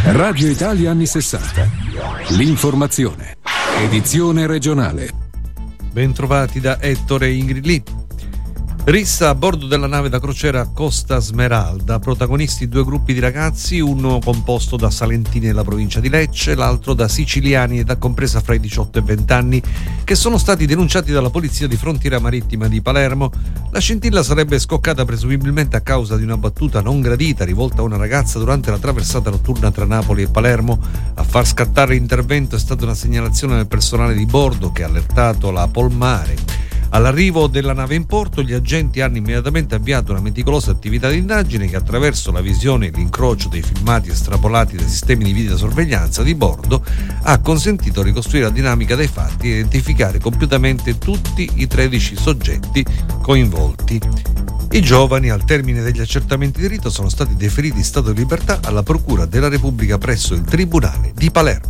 Radio Italia anni 60. L'informazione. Edizione regionale. Bentrovati da Ettore Ingrid Lee. Rissa a bordo della nave da crociera Costa Smeralda, protagonisti due gruppi di ragazzi, uno composto da salentini della provincia di Lecce, l'altro da siciliani ed compresa fra i 18 e 20 anni, che sono stati denunciati dalla polizia di frontiera marittima di Palermo. La scintilla sarebbe scoccata presumibilmente a causa di una battuta non gradita rivolta a una ragazza durante la traversata notturna tra Napoli e Palermo. A far scattare l'intervento è stata una segnalazione del personale di bordo che ha allertato la Polmare. All'arrivo della nave in porto, gli agenti hanno immediatamente avviato una meticolosa attività di indagine che, attraverso la visione e l'incrocio dei filmati estrapolati dai sistemi di videosorveglianza di bordo, ha consentito di ricostruire la dinamica dei fatti e identificare compiutamente tutti i 13 soggetti coinvolti. I giovani, al termine degli accertamenti di rito, sono stati deferiti in stato di libertà alla Procura della Repubblica presso il Tribunale di Palermo.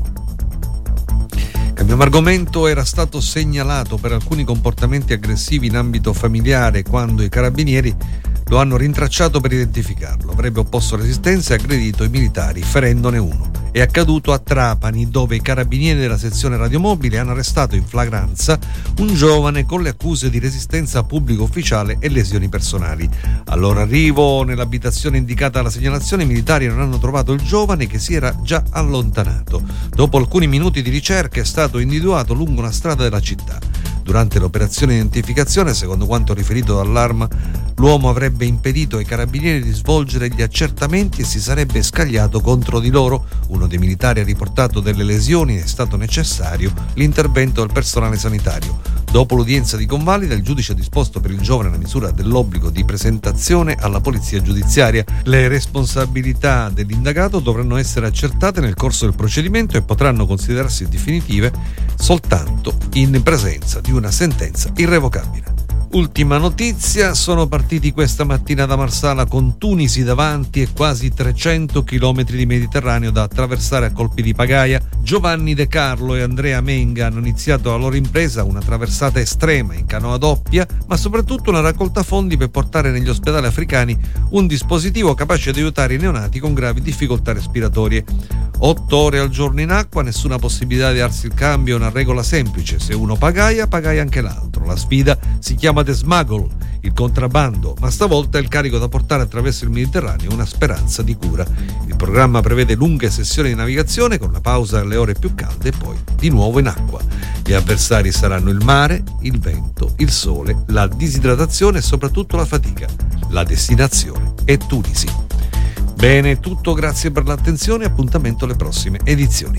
Cambiamo argomento. Era stato segnalato per alcuni comportamenti aggressivi in ambito familiare quando i carabinieri lo hanno rintracciato per identificarlo. Avrebbe opposto resistenza e aggredito i militari, ferendone uno. È accaduto a Trapani, dove i carabinieri della sezione radiomobile hanno arrestato in flagranza un giovane con le accuse di resistenza a pubblico ufficiale e lesioni personali. Al loro arrivo nell'abitazione indicata alla segnalazione, i militari non hanno trovato il giovane, che si era già allontanato. Dopo alcuni minuti di ricerca è stato individuato lungo una strada della città. Durante l'operazione di identificazione, secondo quanto riferito dall'Arma, l'uomo avrebbe impedito ai carabinieri di svolgere gli accertamenti e si sarebbe scagliato contro di loro. Uno dei militari ha riportato delle lesioni e è stato necessario l'intervento del personale sanitario. Dopo l'udienza di convalida, il giudice ha disposto per il giovane la misura dell'obbligo di presentazione alla polizia giudiziaria. Le responsabilità dell'indagato dovranno essere accertate nel corso del procedimento e potranno considerarsi definitive soltanto in presenza di una sentenza irrevocabile. Ultima notizia: sono partiti questa mattina da Marsala con Tunisi davanti e quasi 300 chilometri di Mediterraneo da attraversare a colpi di pagaia. Giovanni De Carlo e Andrea Menga hanno iniziato la loro impresa, una traversata estrema in canoa doppia, ma soprattutto una raccolta fondi per portare negli ospedali africani un dispositivo capace di aiutare i neonati con gravi difficoltà respiratorie. 8 ore al giorno in acqua, nessuna possibilità di darsi il cambio, una regola semplice: se uno pagaia anche l'altro. La sfida si chiama The Smuggle, il contrabbando, ma stavolta è il carico da portare attraverso il Mediterraneo una speranza di cura. Il programma prevede lunghe sessioni di navigazione con la pausa alle ore più calde e poi di nuovo in acqua. Gli avversari saranno il mare, il vento, il sole, la disidratazione e soprattutto la fatica. La destinazione è Tunisi. Bene, tutto, grazie per l'attenzione e appuntamento alle prossime edizioni.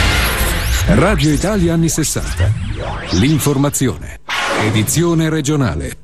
Radio Italia anni 60. L'informazione. Edizione regionale.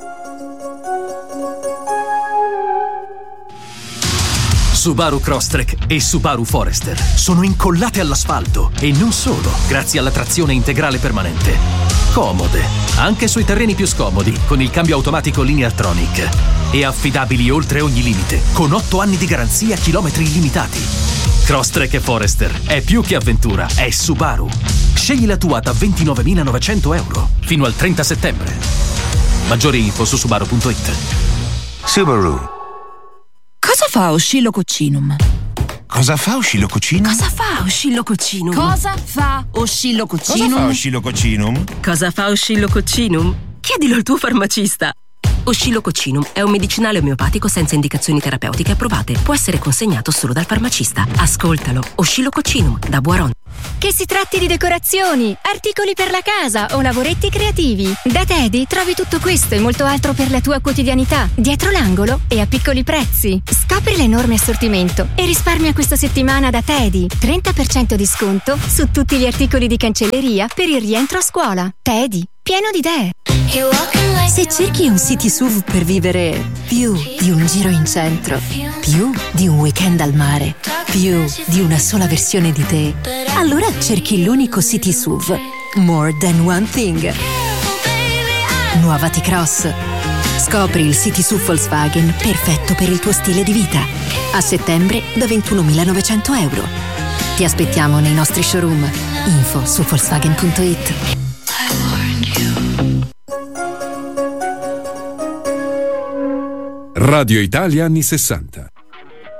Subaru Crosstrek e Subaru Forester sono incollate all'asfalto e non solo, grazie alla trazione integrale permanente. Comode, anche sui terreni più scomodi, con il cambio automatico Lineartronic. E affidabili oltre ogni limite, con 8 anni di garanzia a chilometri illimitati. Crosstrek e Forester è più che avventura, è Subaru. Scegli la tua da 29.900 euro fino al 30 settembre. Maggiori info su subaru.it. Subaru. Cosa fa Oscillococcinum? Cosa fa Oscillococcinum? Cosa fa Oscillococcinum? Cosa fa Oscillococcinum? Cosa fa Oscillococcinum? Cosa fa Oscillococcinum? Chiedilo al tuo farmacista. Oscillococcinum è un medicinale omeopatico senza indicazioni terapeutiche approvate. Può essere consegnato solo dal farmacista. Ascoltalo. Oscillococcinum, da Boiron. Che si tratti di decorazioni, articoli per la casa o lavoretti creativi, da Teddy trovi tutto questo e molto altro per la tua quotidianità, dietro l'angolo e a piccoli prezzi. Scopri l'enorme assortimento e risparmia questa settimana da Teddy. 30% di sconto su tutti gli articoli di cancelleria per il rientro a scuola. Teddy, pieno di idee. Se cerchi un city SUV per vivere più di un giro in centro, più di un weekend al mare, più di una sola versione di te, allora cerchi l'unico city SUV More Than One Thing. Nuova T-Cross. Scopri il city SUV Volkswagen perfetto per il tuo stile di vita. A settembre da 21.900 euro. Ti aspettiamo nei nostri showroom. Info su Volkswagen.it. Radio Italia anni 60.